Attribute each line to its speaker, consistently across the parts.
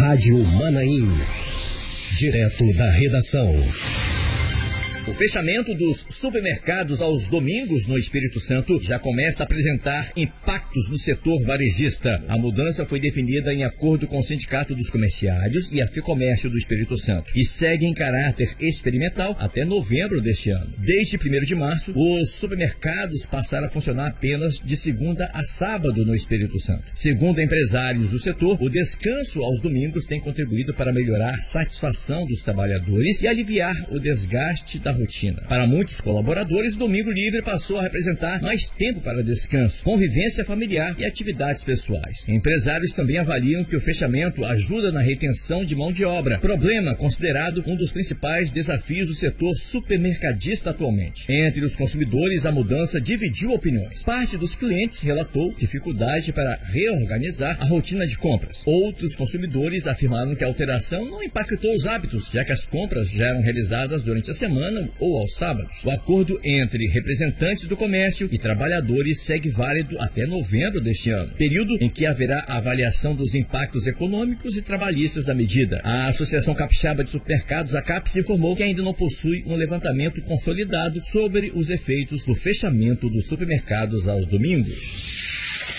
Speaker 1: Rádio Manaim. Direto da redação.
Speaker 2: O fechamento dos supermercados aos domingos no Espírito Santo já começa a apresentar impactos no setor varejista. A mudança foi definida em acordo com o Sindicato dos Comerciários e a FEComércio do Espírito Santo e segue em caráter experimental até novembro deste ano. Desde 1º de março, os supermercados passaram a funcionar apenas de segunda a sábado no Espírito Santo. Segundo empresários do setor, o descanso aos domingos tem contribuído para melhorar a satisfação dos trabalhadores e aliviar o desgaste da rotina. Para muitos colaboradores, o domingo livre passou a representar mais tempo para descanso, convivência familiar e atividades pessoais. Empresários também avaliam que o fechamento ajuda na retenção de mão de obra, problema considerado um dos principais desafios do setor supermercadista atualmente. Entre os consumidores, a mudança dividiu opiniões. Parte dos clientes relatou dificuldade para reorganizar a rotina de compras. Outros consumidores afirmaram que a alteração não impactou os hábitos, já que as compras já eram realizadas durante a semana ou aos sábados. O acordo entre representantes do comércio e trabalhadores segue válido até novembro deste ano, período em que haverá a avaliação dos impactos econômicos e trabalhistas da medida. A Associação Capixaba de Supermercados, a CAPES, informou que ainda não possui um levantamento consolidado sobre os efeitos do fechamento dos supermercados aos domingos.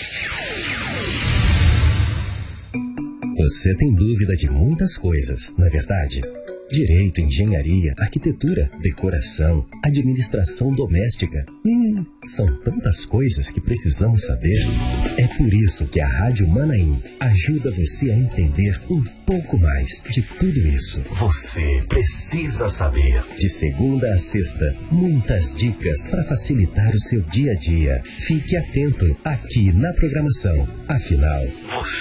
Speaker 1: Você tem dúvida de muitas coisas, não é verdade? Direito, engenharia, arquitetura, decoração, administração doméstica. São tantas coisas que precisamos saber. É por isso que a Rádio Manaim ajuda você a entender um pouco mais de tudo isso.
Speaker 3: Você precisa saber.
Speaker 1: De segunda a sexta, muitas dicas para facilitar o seu dia a dia. Fique atento aqui na programação. Afinal,